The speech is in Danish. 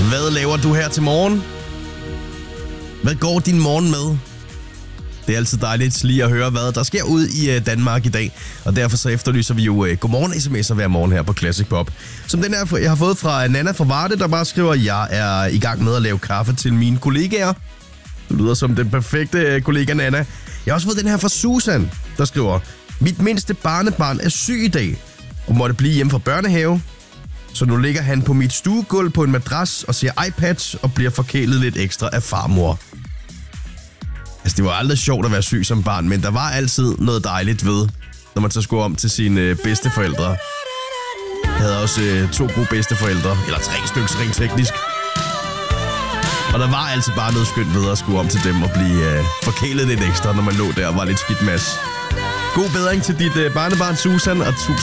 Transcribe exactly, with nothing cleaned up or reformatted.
Hvad laver du her til morgen? Hvad går din morgen med? Det er altid dejligt lige at høre, hvad der sker ud i Danmark i dag. Og derfor så efterlyser vi jo godmorgen sms'er hver morgen her på Classic Pop. Som den her, jeg har fået fra Nana fra Varde, der bare skriver, jeg er i gang med at lave kaffe til mine kollegaer. Det lyder som den perfekte kollega Nana. Jeg har også fået den her fra Susan, der skriver, mit mindste barnebarn er syg i dag og måtte blive hjemme fra børnehave. Så nu ligger han på mit stuegulv på en madras og ser iPads og bliver forkælet lidt ekstra af farmor. Altså, det var aldrig sjovt at være syg som barn, men der var altid noget dejligt ved, når man så skulle om til sine øh, bedsteforældre. Jeg havde også øh, to gode bedsteforældre, eller tre stykker rent teknisk. Og der var altså bare noget skønt ved at skulle om til dem og blive øh, forkælet lidt ekstra, når man lå der og var lidt skidt mas. God bedring til dit øh, barnebarn Susan, og tusind